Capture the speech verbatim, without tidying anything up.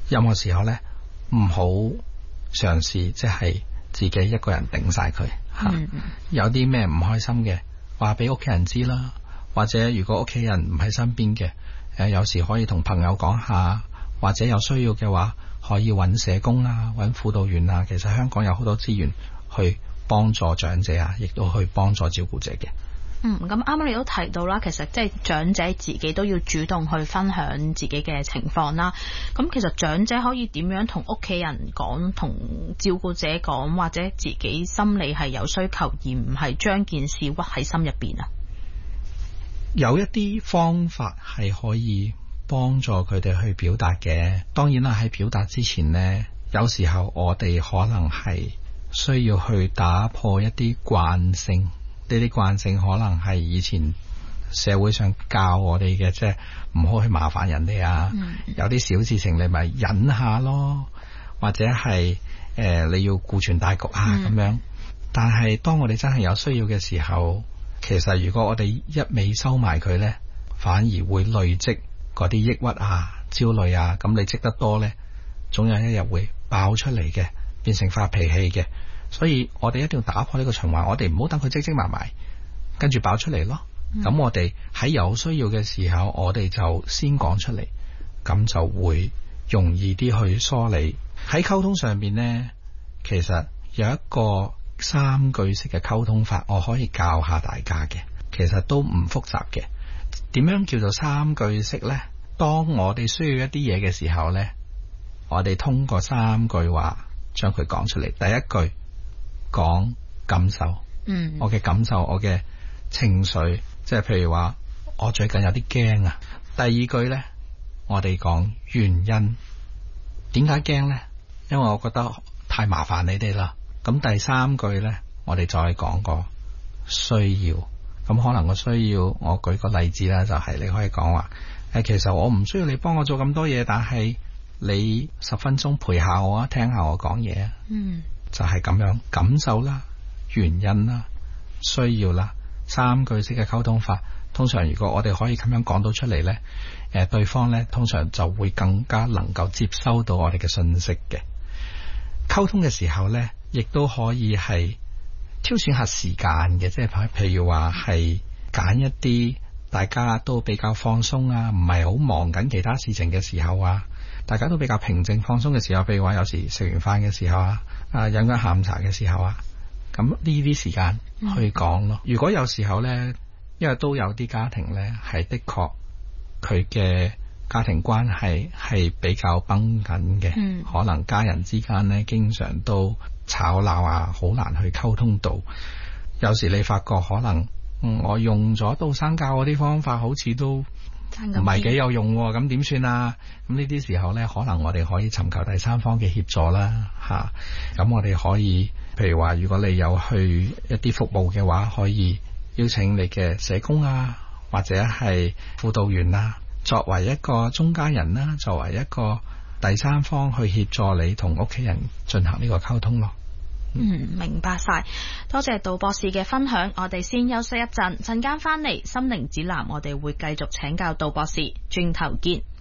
任何時候呢，唔好嘗試即係自己一個人頂晒佢吓。嗯、有啲咩唔開心嘅，話俾屋企人知啦，或者如果屋企人唔喺身邊嘅，誒，有時可以同朋友講下，或者有需要嘅話，可以揾社工啊，揾輔導員啊。其實香港有好多資源去幫助長者啊，亦都去幫助照顧者嘅。 嗯，咁啱啱你都提到啦，其實即係長者自己都要主動去分享自己嘅情況啦。咁其實長者可以點樣同屋企人講，同照顧者講，或者自己心理係有需求，而唔係將件事屈喺心入邊啊？ 有一啲方法係可以幫助佢哋去表達嘅。當然啦，喺表達之前呢，有時候我哋可能係需要去打破一啲慣性。呢啲慣性可能係以前社會上教我哋嘅，即係唔好去麻煩人哋啊。嗯、有啲小事情你咪忍下咯，或者係誒、呃、你要顧全大局啊咁、嗯、樣。但係當我哋真係有需要嘅時候，其實如果我哋一味收埋佢呢，反而會累積嗰啲抑鬱啊、焦慮啊。咁你積得多呢，總有一日會爆出嚟嘅，變成發脾氣嘅。所以我哋一定要打破呢個循環，我哋唔好等佢積積埋埋，跟住爆出嚟咯。咁、嗯、我哋喺有需要嘅時候，我哋就先講出嚟，咁就會容易啲去梳理。喺溝通上面呢，其實有一個三句式嘅溝通法，我可以教下大家嘅，其實都唔複雜嘅。點樣叫做三句式呢？當我哋需要一啲嘢嘅時候呢，我哋通過三句話將佢講出嚟。第一句講感受，嗯，我嘅感受，我嘅情緒，即係譬如話我最近有啲驚啊。第二句呢，我哋講原因，點解驚呢？因為我覺得太麻煩你哋啦。咁第三句呢，我哋再講個需要。咁可能個需要，我舉個例子啦，就係、是、你可以講話誒，其實我唔需要你幫我做咁多嘢，但係你十分鐘陪下我啊，聽下我講嘢啊。嗯。就係咁樣，感受啦、原因啦、需要啦，三句式嘅溝通法。通常如果我哋可以咁樣講到出嚟呢，誒，對方呢通常就會更加能夠接收到我哋嘅信息嘅。溝通嘅時候呢，亦都可以係挑選下時間嘅，即係譬如話係揀一啲大家都比較放鬆啊，唔係好忙緊其他事情嘅時候啊，大家都比較平靜放鬆嘅時候，譬如話有時食完飯嘅時候啊，啊飲緊下午茶嘅時候啊，咁呢啲時間去講咯。嗯、如果有時候呢，因為都有啲家庭呢係的確佢嘅家庭關係係比較繃緊嘅，嗯、可能家人之間呢經常都吵鬧啊，好難去溝通到。有時你發覺可能、嗯、我用咗杜生教我啲方法，好似都唔係幾有用，咁點算啊？咁呢啲時候呢，可能我哋可以尋求第三方嘅協助啦，吓、啊。咁我哋可以，譬如話，如果你有去一啲服務嘅話，可以邀請你嘅社工啊，或者係輔導員啊，作為一個中間人啦，作為一個第三方去協助你同屋企人進行呢個溝通咯。 嗯，明白晒，多謝杜博士嘅分享。我哋先休息一陣，陣間翻嚟心靈指南，我哋會繼續請教杜博士，轉頭見。